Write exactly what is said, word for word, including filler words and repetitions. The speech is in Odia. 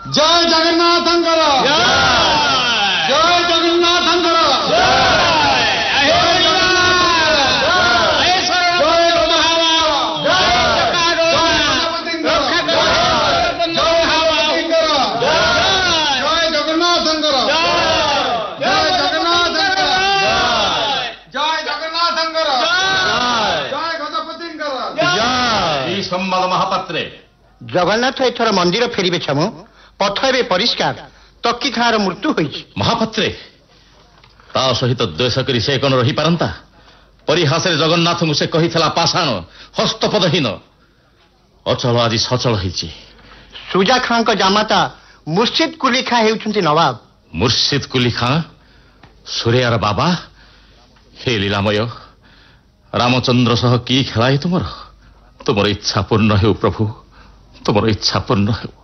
जय जगन्नाथंकर जय जगन्नाथंकर ସମ୍ବାଦ ମହାପାତ୍ରେ ଜଗନ୍ନାଥ ଏଥର ମନ୍ଦିର ଫେରିବେ ଛାମୁ ପଥ ଏବେ ପରିଷ୍କାର ତକି ଖାଁର ମୃତ୍ୟୁ ହୋଇଛି। ମହାପାତ୍ରେ ତା ସହିତ ଦ୍ୱେଷ କରି ସେ କଣ ରହିପାରନ୍ତା? ପରିହାସରେ ଜଗନ୍ନାଥଙ୍କୁ ସେ କହିଥିଲା ପାଷାଣ ହସ୍ତପଦହୀନ। ଅଚଳ ଆଜି ସଚଳ ହେଇଛି। ସୁଜା ଖାଁଙ୍କ ଜାମାତା ମୁର୍ସିଦ କୁଲି ଖାଁ ହେଉଛନ୍ତି ନବାବ। ମୁର୍ସିଦ କୁଲି ଖାଁ ସୁରେୟାର ବାବା? ହେ ଲୀଳାମୟ, ରାମଚନ୍ଦ୍ର ସହ କି ଖେଳାଏ ତୁମର? ତୁମର ଇଚ୍ଛା ପୂର୍ଣ୍ଣ ହେଉ ପ୍ରଭୁ, ତୁମର ଇଚ୍ଛା ପୂର୍ଣ୍ଣ ହେଉ।